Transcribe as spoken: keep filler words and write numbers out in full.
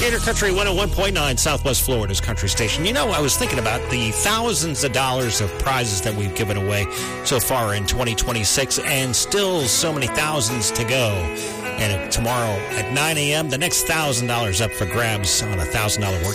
Gator Country one oh one point nine, Southwest Florida's country station. You know, I was thinking about the thousands of dollars of prizes that we've given away so far in twenty twenty-six, and still so many thousands to go. And tomorrow at nine a.m., the next one thousand dollars up for grabs on a one thousand dollars work